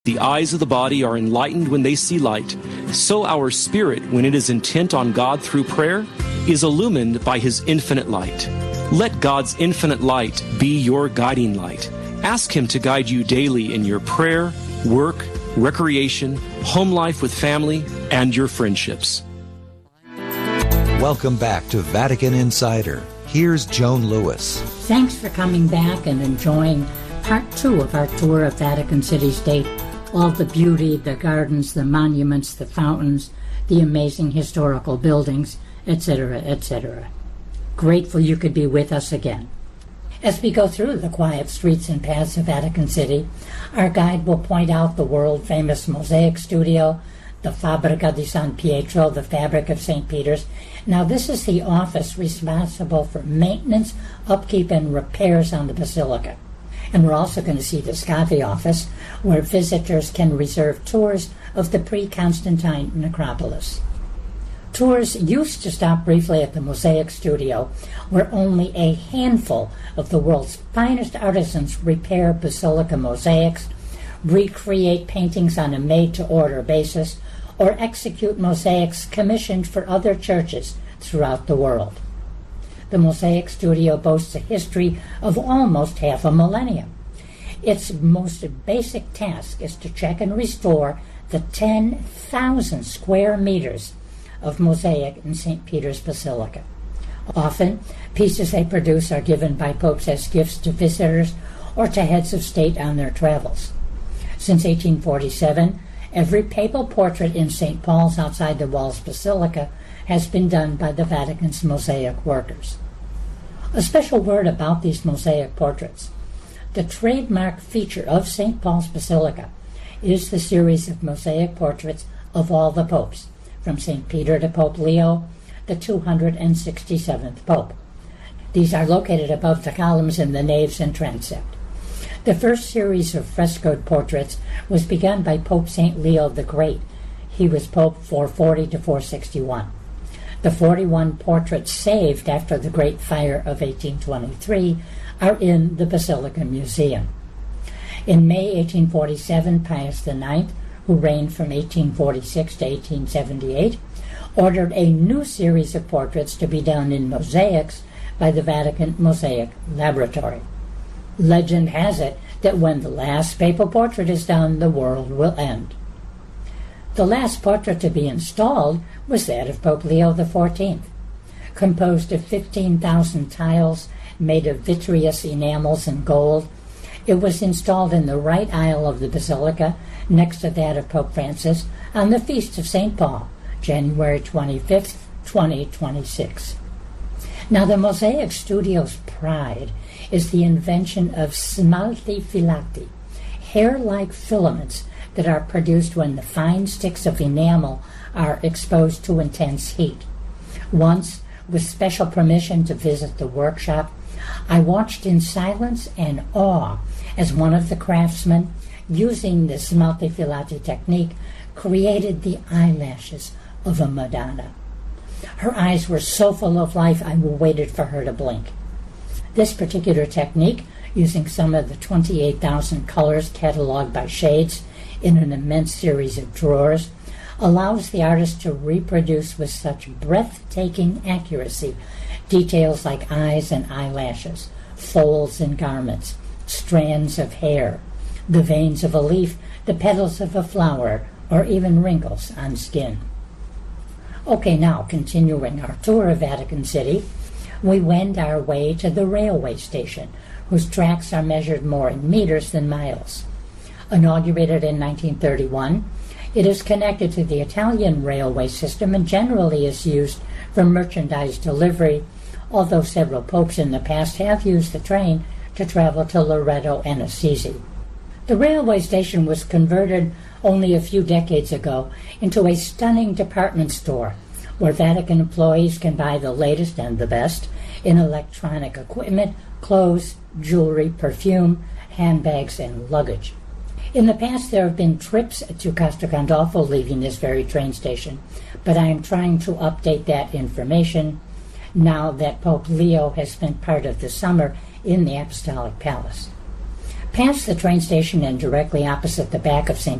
The eyes of the body are enlightened when they see light, so our spirit, when it is intent on God through prayer, is illumined by His infinite light. Let God's infinite light be your guiding light. Ask Him to guide you daily in your prayer, work, recreation, home life with family, and your friendships. Welcome back to Vatican Insider. Here's Joan Lewis. Thanks for coming back and enjoying part 2 of our tour of Vatican City State. All the beauty, the gardens, the monuments, the fountains, the amazing historical buildings, etc., etc. Grateful you could be with us again. As we go through the quiet streets and paths of Vatican City, our guide will point out the world-famous Mosaic Studio, the Fabbrica di San Pietro, the Fabric of St. Peter's. Now, this is the office responsible for maintenance, upkeep, and repairs on the Basilica. And we're also going to see the Scavi office, where visitors can reserve tours of the pre-Constantine necropolis. Tours used to stop briefly at the Mosaic Studio, where only a handful of the world's finest artisans repair basilica mosaics, recreate paintings on a made-to-order basis, or execute mosaics commissioned for other churches throughout the world. The Mosaic Studio boasts a history of almost half a millennium. Its most basic task is to check and restore the 10,000 square meters of mosaic in St. Peter's Basilica. Often, pieces they produce are given by popes as gifts to visitors or to heads of state on their travels. Since 1847, every papal portrait in St. Paul's outside the walls Basilica has been done by the Vatican's mosaic workers. A special word about these mosaic portraits. The trademark feature of St. Paul's Basilica is the series of mosaic portraits of all the popes, from St. Peter to Pope Leo, the 267th Pope. These are located above the columns in the naves and transept. The first series of frescoed portraits was begun by Pope St. Leo the Great. He was Pope 440 to 461. The 41 portraits saved after the Great Fire of 1823 are in the Basilica Museum. In May 1847, Pius IX, who reigned from 1846 to 1878, ordered a new series of portraits to be done in mosaics by the Vatican Mosaic Laboratory. Legend has it that when the last papal portrait is done, the world will end. The last portrait to be installed was that of Pope Leo XIV. Composed of 15,000 tiles made of vitreous enamels and gold, it was installed in the right aisle of the Basilica next to that of Pope Francis on the Feast of St. Paul, January 25th, 2026. Now, the Mosaic Studio's pride is the invention of smalti filati, hair-like filaments that are produced when the fine sticks of enamel are exposed to intense heat. Once, with special permission to visit the workshop, I watched in silence and awe as one of the craftsmen, using the smalti filati technique, created the eyelashes of a Madonna. Her eyes were so full of life, I waited for her to blink. This particular technique, using some of the 28,000 colors cataloged by shades in an immense series of drawers, allows the artist to reproduce with such breathtaking accuracy details like eyes and eyelashes, folds in garments, strands of hair, the veins of a leaf, the petals of a flower, or even wrinkles on skin. Okay, now continuing our tour of Vatican City, we wend our way to the railway station, whose tracks are measured more in meters than miles. Inaugurated in 1931, it is connected to the Italian railway system and generally is used for merchandise delivery, although several popes in the past have used the train to travel to Loreto and Assisi. The railway station was converted only a few decades ago into a stunning department store where Vatican employees can buy the latest and the best in electronic equipment, clothes, jewelry, perfume, handbags, and luggage. In the past, there have been trips to Castel Gandolfo leaving this very train station, but I am trying to update that information now that Pope Leo has spent part of the summer in the Apostolic Palace. Past the train station and directly opposite the back of St.